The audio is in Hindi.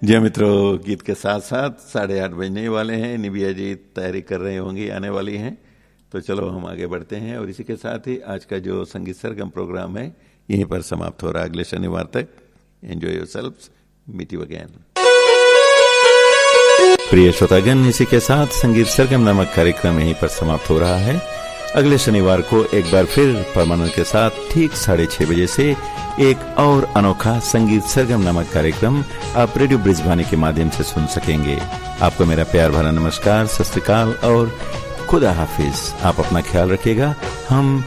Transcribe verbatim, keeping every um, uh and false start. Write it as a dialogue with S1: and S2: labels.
S1: जी मित्रों, गीत के साथ साथ साढ़े आठ बजने वाले हैं। निबिया जी तैयारी कर रहे होंगी, आने वाली हैं, तो चलो हम आगे बढ़ते हैं। और इसी के साथ ही आज का जो संगीत सरगम प्रोग्राम है यहीं पर समाप्त हो रहा है। अगले शनिवार तक enjoy yourselves, meet you again. प्रिय श्रोतागण, इसी के साथ संगीत सरगम नामक कार्यक्रम यहीं पर समाप्त हो रहा है। अगले शनिवार को एक बार फिर परमानंद के साथ ठीक साढ़े छह बजे से एक और अनोखा संगीत सरगम नामक कार्यक्रम आप रेडियो ब्रिजवानी के माध्यम से सुन सकेंगे। आपको मेरा प्यार भरा नमस्कार, सत श्री अकाल और खुदा हाफिज। आप अपना ख्याल रखिएगा। हम